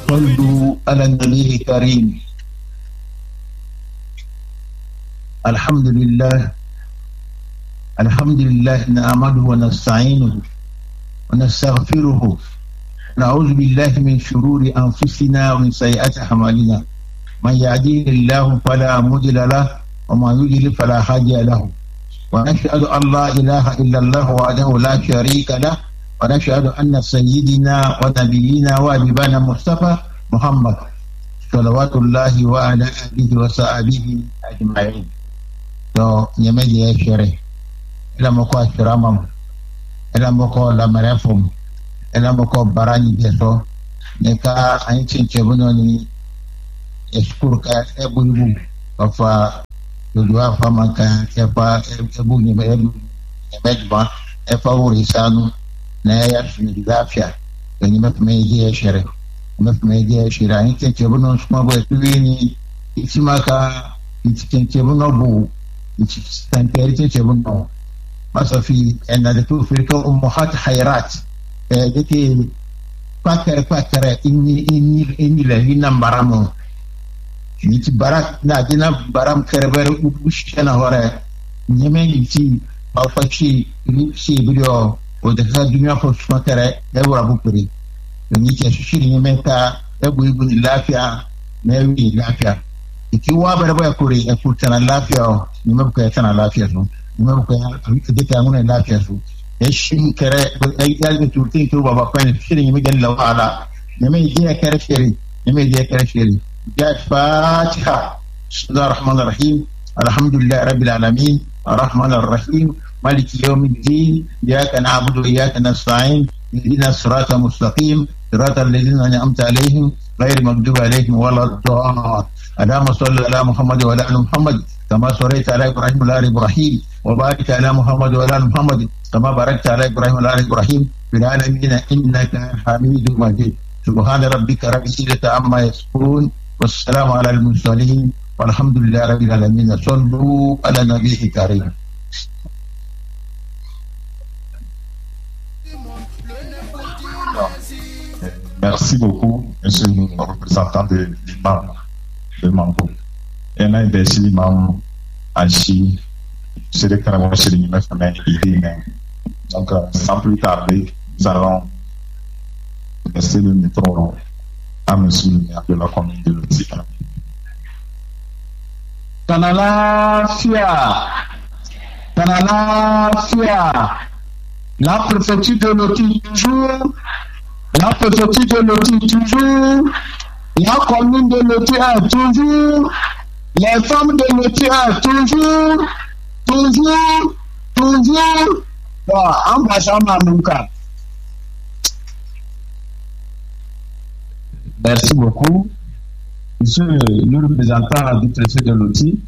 صلوا على النبي الكريم. الحمد لله نعمده ونستعينه ونستغفره، نعوذ بالله من شرور أنفسنا ومن سيئات أعمالنا، من يهديه الله فلا مضل له ومن يضلل فلا هادي له، ونشهد أن لا إله إلا الله وحده لا شريك له، ونشهد أن سيدنا ونبينا وحبيبنا مصطفى محمد صلوات الله وعلى آله وصحبه أجمعين. تو نيمدي شري إلى مكو أشرامم إلى مكو لامرفم إلى مكو براني بيسو نكا أنتين تبونوني يشكرك أبو يبو وفا يدوا فمانكا يفا أبو نيمدبا يفا ورسانو نايا سنجافيا يعني مفميدي شري مفميدي شري أنتين تبونون سمابو يتويني إسماكا أنتين تبونو بو تنكرت تبونو مثلا في أن تفرق أمهات حيرات دكي فكر إني لهنا برامو نيت برا نادينا برام كربر وبشنا هورا نيمين تي أفشي نيشي بدو ودخل الدنيا خصوصا كره دورا بكري نيت أشوفي نيمين تا أبو يبون لافيا نبي لافيا ikiwa baraba ya kore ya kutana lafiya ni mabuka ya tana lafiya su ni mabuka ya dake amuna lafiya su ya shin kare ai ya turtin to baba kan shirin yi migan lawala ne mai je kare shiri ne mai je kare shiri ya fatiha bismillahir rahmanir rahim alhamdulillahi rabbil alamin arrahmanir rahim maliki yawmiddin iyyaka na'budu wa iyyaka nasta'in ihdinas siratal mustaqim siratal ladzina an'amta alaihim ghayril maghdubi alaihim waladdallin. اللهم صل على محمد وعلى ال محمد كما صليت على ابراهيم وعلى ال ابراهيم وبارك على محمد وعلى ال محمد كما باركت على ابراهيم وعلى ال ابراهيم في العالمين انك حميد مجيد. سبحان ربك رب العزة عما يصفون والسلام على المرسلين والحمد لله رب العالمين. صلوا على النبي الكريم. Merci beaucoup, monsieur le représentant de l'imam de Mambo. Et là, il y a l'imam Achi, c'est le caractère chez l'imam famille. Donc, sans plus tarder, nous allons laisser le micro à monsieur le maire de la commune de Loti. Tanalafia, la préfecture de Loti toujours. La préfecture de Loti toujours, la commune de Loti toujours, les femmes de Loti toujours. Bon, en passant à Mouka. Merci beaucoup. Monsieur le représentant du préfet de Loti,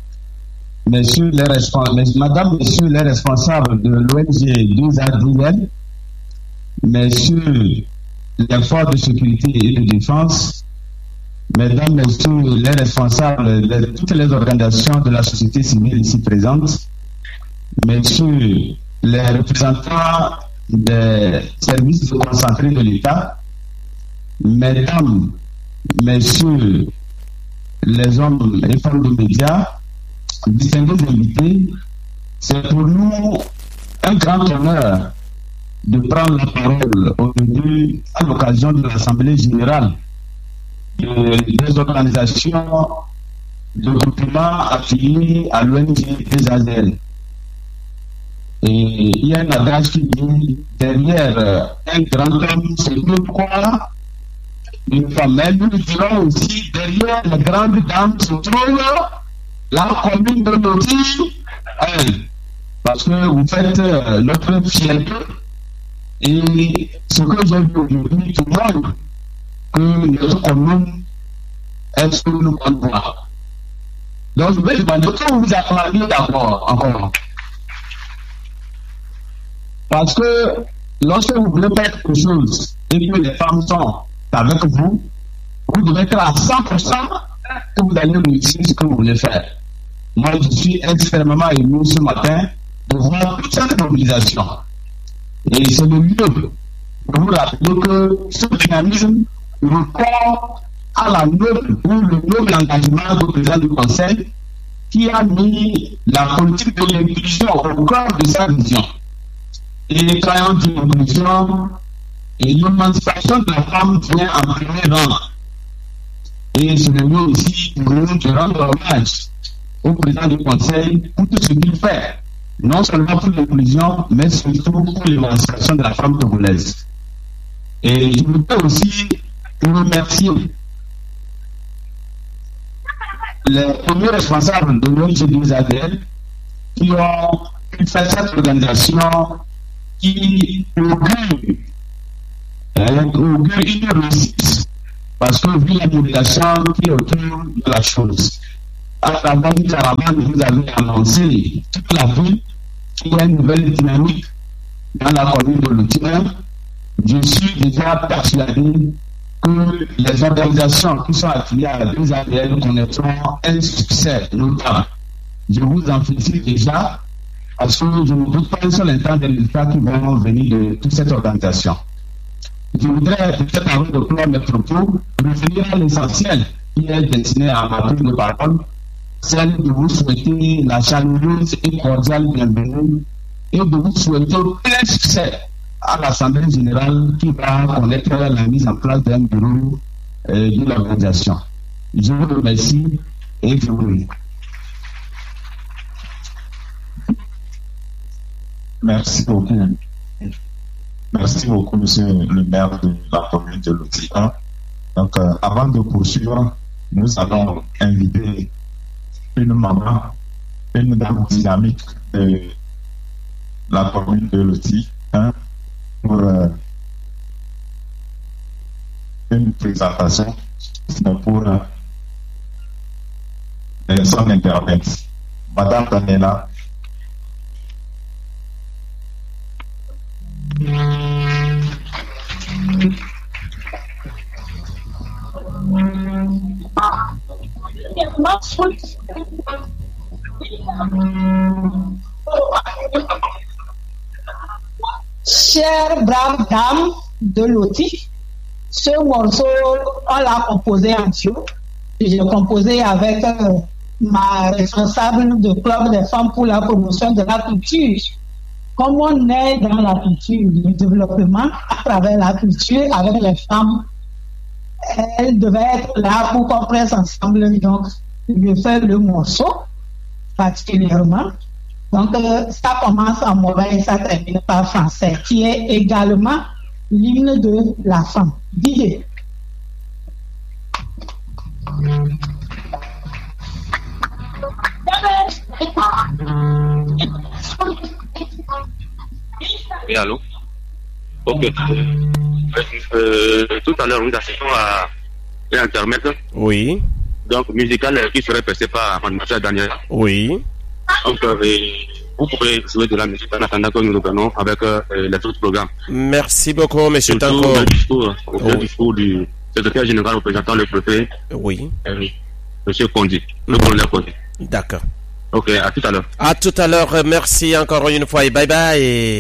madame, messieurs les responsables de l'ONG 2ADL, messieurs les forces de sécurité et de défense, mesdames, messieurs les responsables de toutes les organisations de la société civile ici présentes, messieurs les représentants des services concentrés de l'État, mesdames, messieurs les hommes et femmes de médias, distingués invités, c'est pour nous un grand honneur de prendre la parole aujourd'hui à l'occasion de l'Assemblée générale des organisations de groupements affiliés à l'ONG des AZL. Et il y a un adage qui dit derrière un grand homme, c'est pourquoi une femme. Mais nous dirons aussi derrière la grande dame se trouve la commune de Loti, parce que vous faites notre fierté. Et ce que j'ai vu aujourd'hui, tout le monde, que notre commune est sur le bon droit. Donc, je vais demander que vous acclamez d'abord, encore. Parce que lorsque vous voulez faire quelque chose et que les femmes sont avec vous, vous devez être à 100% que vous allez réussir ce que vous voulez faire. Moi, je suis extrêmement ému ce matin de voir toute cette mobilisation. Et c'est le lieu de vous rappeler que ce dynamisme rapport à la noble ou le noble engagement du président du Conseil qui a mis la politique de l'inclusion au cœur de sa vision. Et quand on dit l'inclusion, et l'émancipation de la femme vient en premier rang. Et c'est le lieu ici pour nous de rendre hommage au président du Conseil pour tout ce qu'il fait, non seulement pour l'inclusion, mais surtout pour l'émancipation de la femme togolaise. Et je voudrais aussi remercier les premiers responsables de l'ONG des ADL qui ont fait cette organisation qui augure une réussite parce que vu la mobilisation qui est autour de la chose. À travers une caravane, vous avez annoncé toute la ville qu'il y a une nouvelle dynamique dans la commune de Loutien. Je suis déjà persuadé que les organisations qui sont affiliées à la 2ADL connaîtront un succès notable. Je vous en félicite déjà parce que je ne doute pas un seul instant des résultats qui vont venir de toute cette organisation. Je voudrais peut-être avant de clore mes propos revenir à l'essentiel qui est destiné à ma prise de parole, celle de vous souhaiter la chaleureuse et cordiale bienvenue et de vous souhaiter plein succès à l'Assemblée générale qui va connaître la mise en place d'un bureau de l'organisation. Je vous remercie et je vous remercie. Merci beaucoup. Merci beaucoup, monsieur le maire de la commune de Loti 1. Donc, avant de poursuivre, nous allons inviter une maman, une dame dynamique de la commune de Loti 1 pour une présentation, pour son intervention. Madame Daniela. Chère brave dame de Loti, ce morceau, on l'a composé en duo. J'ai composé avec ma responsable de club des femmes pour la promotion de la culture. Comme on est dans la culture, le développement à travers la culture avec les femmes, elles devaient être là pour qu'on presse ensemble. Donc, je fais le morceau particulièrement. Donc, ça commence en mauvais et ça termine par français, qui est également l'hymne de la femme. Didier. Oui, allô? Ok. Tout à l'heure, nous assistons à un intermède. Oui. Donc, musical qui serait pressé par Mademoiselle Daniela. Oui. Donc, vous pouvez jouer de la musique en attendant que nous reprenons avec les autres programmes. Merci beaucoup, M. Tanko. Le discours du secrétaire général représentant le préfet. Oui. M. Kondi, le colonel Kondi. D'accord. Ok, à tout à l'heure. À tout à l'heure. Merci encore une fois et bye bye.